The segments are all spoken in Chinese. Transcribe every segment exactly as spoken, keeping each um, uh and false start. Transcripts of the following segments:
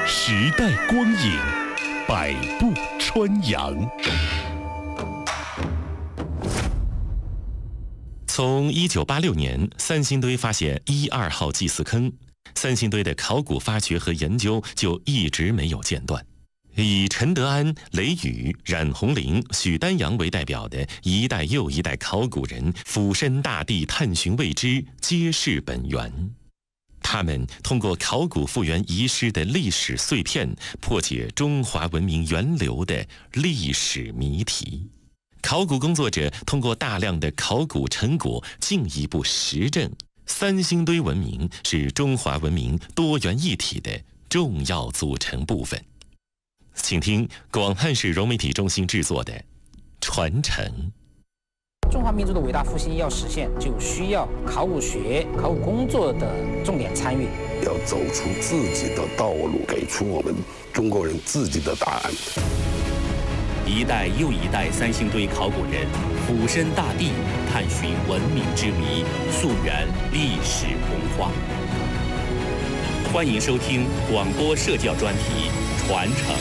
时代光影，百步穿杨。从一九八六年三星堆发现一二号祭祀坑，三星堆的考古发掘和研究就一直没有间断。以陈德安、雷宇、冉红林、许丹阳为代表的一代又一代考古人俯身大地探寻未知，揭示本源。他们通过考古复原遗失的历史碎片，破解中华文明源流的历史谜题。考古工作者通过大量的考古成果进一步实证，三星堆文明是中华文明多元一体的重要组成部分。请听广汉市融媒体中心制作的《传承》。 中华民族的伟大复兴要实现，就需要考古学、考古工作的重点参与， 要走出自己的道路，给出我们中国人自己的答案。 一代又一代三星堆考古人俯身大地，探寻文明之谜，溯源历史洪荒。欢迎收听广播社教专题《传承》。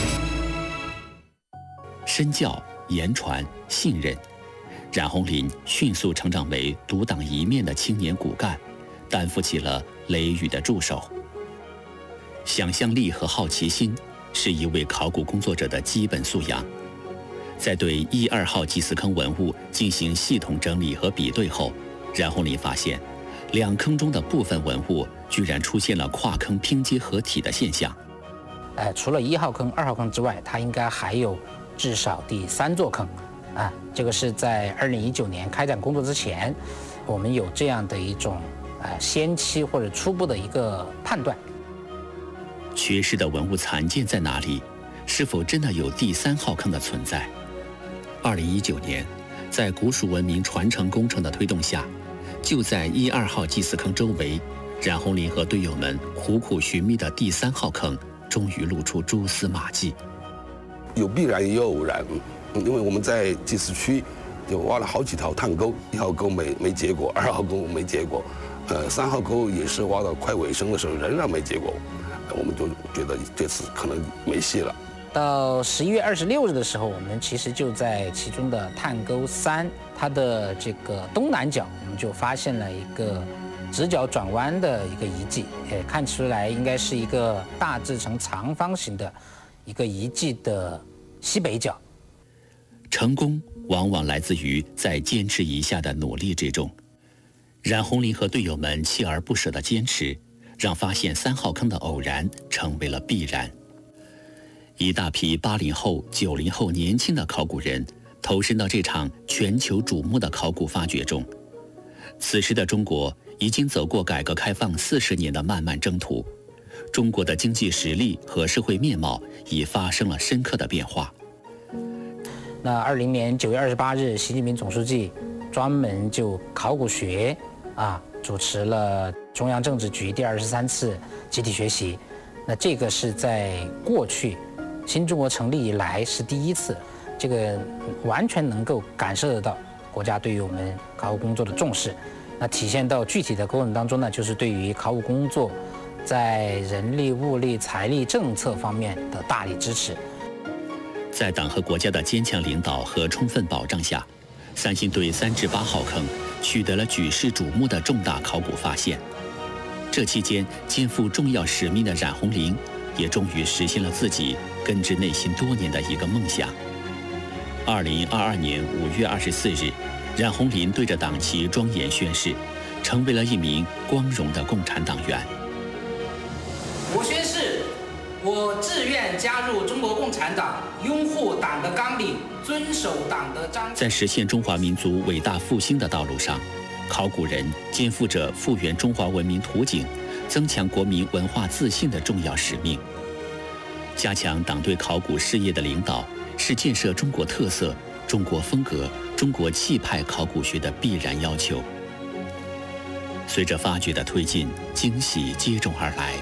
身教、言传、信任，冉红林迅速成长为独当一面的青年骨干，担负起了雷宇的助手。想象力和好奇心是一位考古工作者的基本素养。在对一二号祭祀坑文物进行系统整理和比对后，冉红林发现，两坑中的部分文物居然出现了跨坑拼接合体的现象。 呃，除了一号坑、二号坑之外，它应该还有至少第三座坑。啊，这个是在二零一九年开展工作之前，我们有这样的一种呃先期或者初步的一个判断。 缺失的文物残件在哪里？是否真的有第三号坑的存在？二零一九年，在古蜀文明传承工程的推动下，就在一二号祭祀坑周围，冉红林和队友们苦苦寻觅的第三号坑，终于露出蛛丝马迹。 有必然也有偶然。因为我们在祭祀区就挖了好几条探沟，一号沟没没结果，二号沟没结果，呃，三号沟也是挖到快尾声的时候仍然没结果，我们就觉得这次可能没戏了。 到十一月二十六日的时候，我们其实就在其中的探沟三，它的这个东南角，我们就发现了一个直角转弯的一个遗迹，呃，看出来应该是一个大致呈长方形的一个遗迹的西北角。 成功往往来自于在坚持一下的努力之中。冉红林和队友们锲而不舍的坚持，让发现三号坑的偶然成为了必然。一大批八零后、九零后年轻的考古人投身到这场全球瞩目的考古发掘中。此时的中国已经走过改革开放四十年的漫漫征途，中国的经济实力和社会面貌已发生了深刻的变化。 那二零年九月二十八日，习近平总书记专门就考古学啊主持了中央政治局第二十三次集体学习。那这个是在过去新中国成立以来是第一次，这个完全能够感受得到国家对于我们考古工作的重视。那体现到具体的过程当中呢，就是对于考古工作在人力、物力、财力政策方面的大力支持。 在党和国家的坚强领导和充分保障下，三星堆三至八号坑取得了举世瞩目的重大考古发现。这期间，肩负重要使命的冉红林也终于实现了自己根植内心多年的一个梦想。二零二二年五月二十四日，冉红林对着党旗庄严宣誓，成为了一名光荣的共产党员。 我宣誓，我自愿加入中国共产党，拥护党的纲领，遵守党的章程。 在实现中华民族伟大复兴的道路上，考古人肩负着复原中华文明图景、增强国民文化自信的重要使命。加强党对考古事业的领导，是建设中国特色、中国风格、中国气派考古学的必然要求。随着发掘的推进，惊喜接踵而来。